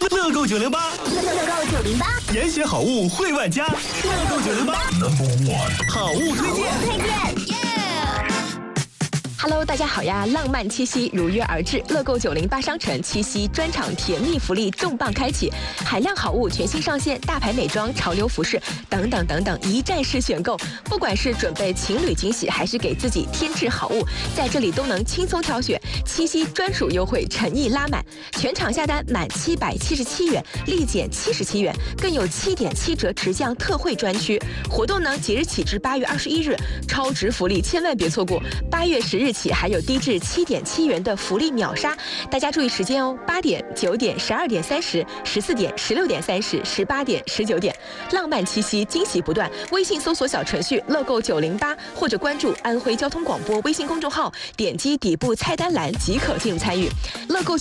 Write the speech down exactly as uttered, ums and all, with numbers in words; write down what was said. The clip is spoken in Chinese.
乐购九零八， 乐购九零八， 严选好物惠万家。乐购九零八 ，Number One， 好物推荐。 推荐。 Hello， 大家好呀！浪漫七夕如约而至，乐购九零八商城七夕专场甜蜜福利重磅开启，海量好物全新上线，大牌美妆、潮流服饰等等等等，一站式选购。不管是准备情侣惊喜，还是给自己添置好物，在这里都能轻松挑选。七夕专属优惠，诚意拉满，全场下单满七百七十七元，立减七十七元，更有七点七折直降特惠专区。活动呢，即日起至八月二十一日，超值福利千万别错过。八月十日起还有低至七点七元的福利秒杀，大家注意时间哦！八点、九点、十二点三十、十四点、十六点三十、十八点、十九点，浪漫七夕，惊喜不断。微信搜索小程序“乐购九零八”或者关注安徽交通广播微信公众号，点击底部菜单栏即可进入参与。乐购